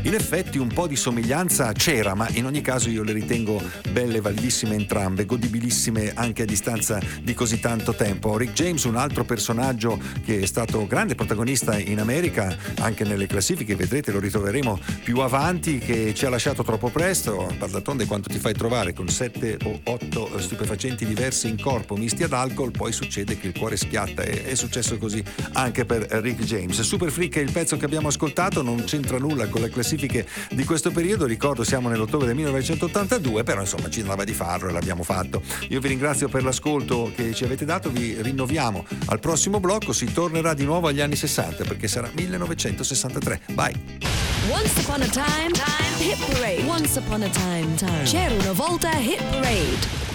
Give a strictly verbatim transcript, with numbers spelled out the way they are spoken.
in effetti un po' di somiglianza c'era, ma in ogni caso io le ritengo belle, validissime entrambe, godibilissime anche a distanza di così tanto tempo. Rick James, un altro personaggio che è stato grande protagonista in America, anche nelle classifiche, vedrete, lo ritroveremo più avanti, che ci ha lasciato troppo presto. D'altronde quanto ti fai trovare con sette o otto stupefacenti diversi in corpo misti ad alcol, poi succede che il cuore schiatta, e è successo così anche per Rick James. Super Freak è il pezzo che abbiamo ascoltato, non c'entra nulla con le classifiche di questo periodo, ricordo siamo nell'ottobre del millenovecentottantadue, però insomma ci andava di farlo e l'abbiamo fatto. Io vi ringrazio per l'ascolto che ci avete dato, vi rinnoviamo al prossimo blocco, si tornerà di nuovo agli anni sessanta perché sarà millenovecentosessantatré. Bye. Once upon a time, time, hit parade. Once upon a time, time. C'era una volta hit parade.